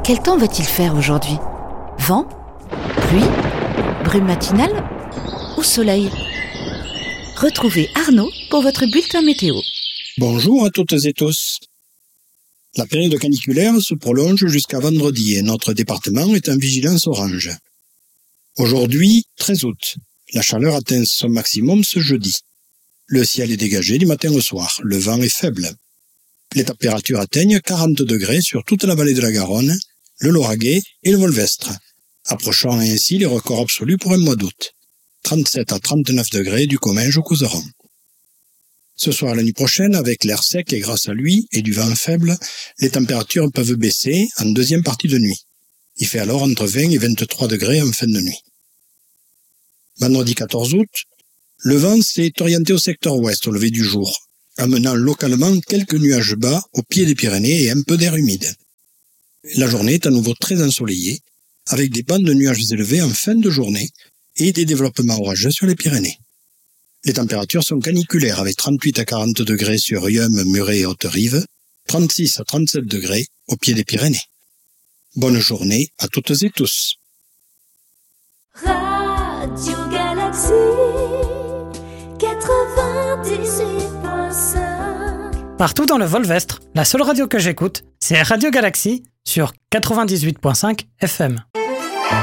Quel temps va-t-il faire aujourd'hui ? Vent ? Pluie ? Brume matinale ? Ou soleil ? Retrouvez Arnaud pour votre bulletin météo. Bonjour à toutes et tous. La période caniculaire se prolonge jusqu'à vendredi et notre département est en vigilance orange. Aujourd'hui, 13 août, la chaleur atteint son maximum ce jeudi. Le ciel est dégagé du matin au soir, le vent est faible. Les températures atteignent 40 degrés sur toute la vallée de la Garonne, le Lauragais et le Volvestre, approchant ainsi les records absolus pour un mois d'août. 37 à 39 degrés du Comminges au Couserans. Ce soir et la nuit prochaine, avec l'air sec et grâce à lui et du vent faible, les températures peuvent baisser en deuxième partie de nuit. Il fait alors entre 20 et 23 degrés en fin de nuit. Vendredi 14 août, le vent s'est orienté au secteur ouest au lever du jour, amenant localement quelques nuages bas au pied des Pyrénées et un peu d'air humide. La journée est à nouveau très ensoleillée, avec des bandes de nuages élevés en fin de journée et des développements orageux sur les Pyrénées. Les températures sont caniculaires avec 38 à 40 degrés sur Riom, Muret et Haute-Rive, 36 à 37 degrés au pied des Pyrénées. Bonne journée à toutes et tous. Radio Galaxy 98.5. Partout dans le Volvestre, la seule radio que j'écoute, c'est Radio Galaxy sur 98.5 FM.